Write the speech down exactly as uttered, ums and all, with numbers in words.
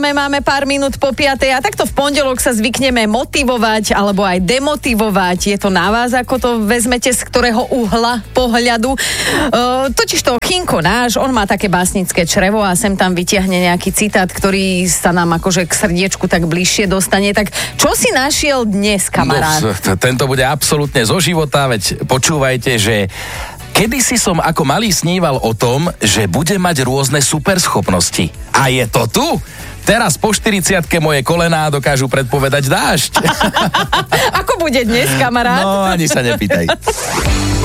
vysielame, máme pár minút po piatej a takto v pondelok sa zvykneme motivovať alebo aj demotivovať. Je to na vás, ako to vezmete, z ktorého uhla pohľadu. Uh, totiž to Chinko náš, on má také básnické črevo a sem tam vytiahne nejaký citát, ktorý sa nám akože k srdiečku tak bližšie dostane. Tak čo si našiel dnes, kamarát? No, tento bude absolútne zo života, veď počúvajte, že kedysi som ako malý sníval o tom, že bude mať rôzne superschopnosti. A je to tu? Teraz po štyridsiatke moje kolená dokážu predpovedať dážď. Ako bude dnes, kamarát? No, ani sa nepýtaj.